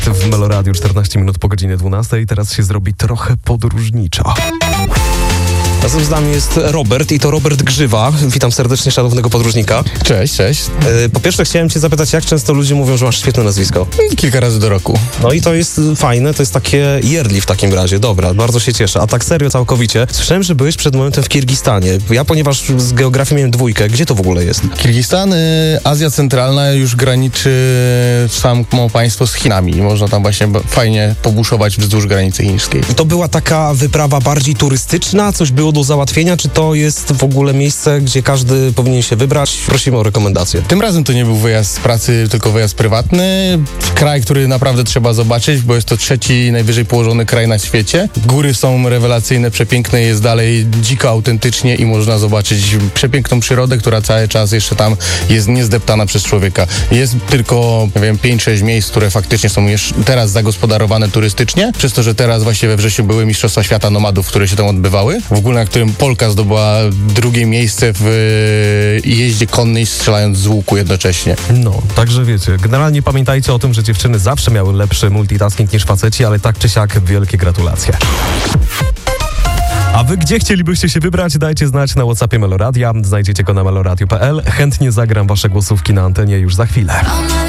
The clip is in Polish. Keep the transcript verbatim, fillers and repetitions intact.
W Meloradiu czternaście minut po godzinie dwunastej. Teraz się zrobi trochę podróżniczo. Razem z nami jest Robert i to Robert Grzywa. Witam serdecznie szanownego podróżnika. Cześć, cześć. Yy, po pierwsze chciałem cię zapytać, jak często ludzie mówią, że masz świetne nazwisko? Kilka razy do roku. No i to jest fajne, to jest takie yearly w takim razie. Dobra, bardzo się cieszę. A tak serio, całkowicie. Słyszałem, że byłeś przed momentem w Kirgistanie. Ja, ponieważ z geografii miałem dwójkę, gdzie to w ogóle jest? Kirgistan, y, Azja Centralna już graniczy samo państwo z Chinami i można tam właśnie b- fajnie pobuszować wzdłuż granicy chińskiej. To była taka wyprawa bardziej turystyczna? Coś było do załatwienia? Czy to jest w ogóle miejsce, gdzie każdy powinien się wybrać? Prosimy o rekomendacje. Tym razem to nie był wyjazd z pracy, tylko wyjazd prywatny. Kraj, który naprawdę trzeba zobaczyć, bo jest to trzeci najwyżej położony kraj na świecie. Góry są rewelacyjne, przepiękne, jest dalej dziko, autentycznie i można zobaczyć przepiękną przyrodę, która cały czas jeszcze tam jest niezdeptana przez człowieka. Jest tylko, nie wiem, pięć sześć miejsc, które faktycznie są już teraz zagospodarowane turystycznie, przez to, że teraz właśnie we wrześniu były Mistrzostwa Świata Nomadów, które się tam odbywały. W ogóle na którym Polka zdobyła drugie miejsce w jeździe konnej, strzelając z łuku jednocześnie. No, także wiecie, generalnie pamiętajcie o tym, że dziewczyny zawsze miały lepszy multitasking niż faceci, ale tak czy siak wielkie gratulacje. A wy gdzie chcielibyście się wybrać? Dajcie znać na WhatsAppie Meloradia. Znajdziecie go na meloradio kropka p l. Chętnie zagram wasze głosówki na antenie już za chwilę.